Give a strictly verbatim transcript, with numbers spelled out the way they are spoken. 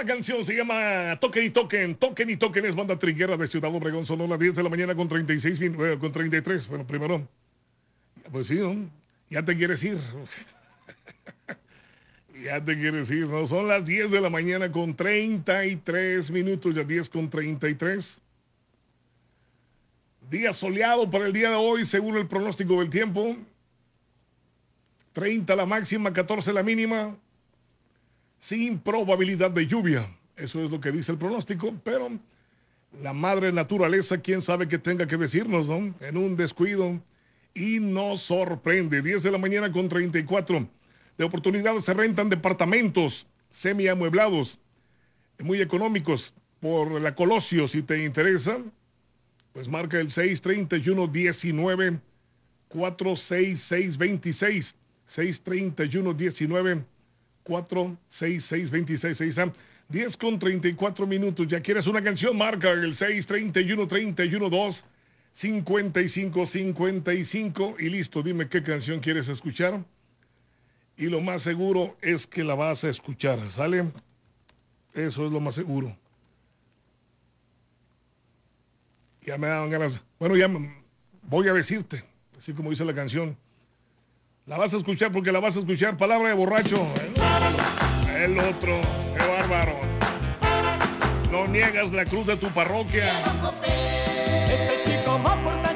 la canción se llama Toquen y Toquen. Toquen y Toquen es banda triguera de Ciudad Obregón. Son las diez de la mañana con treinta y seis, eh, con treinta y tres. Bueno, primero, pues sí, ¿no? Ya te quieres ir. Ya te quieres ir, ¿no? Son las diez de la mañana con treinta y tres minutos, ya diez con treinta y tres. Día soleado para el día de hoy, según el pronóstico del tiempo. treinta la máxima, catorce la mínima. Sin probabilidad de lluvia. Eso es lo que dice el pronóstico, pero la madre naturaleza, quién sabe qué tenga que decirnos, ¿no? En un descuido y nos sorprende. diez de la mañana con treinta y cuatro. De oportunidades se rentan departamentos semi-amueblados, muy económicos, por la Colosio. Si te interesa, pues marca el seis treinta y uno diecinueve cuatro seis seis veintiséis. seis treinta y uno diecinueve cuatro seis seis veintiséis. diez con treinta y cuatro minutos. ¿Ya quieres una canción? Marca el seis treinta y uno treinta y uno dos cincuenta y cinco cincuenta y cinco y listo. Dime qué canción quieres escuchar. Y lo más seguro es que la vas a escuchar, ¿sale? Eso es lo más seguro. Ya me daban ganas. Bueno, ya voy a decirte, así como dice la canción. La vas a escuchar porque la vas a escuchar. Palabra de borracho. El otro, qué bárbaro. No niegas la cruz de tu parroquia. Este chico va por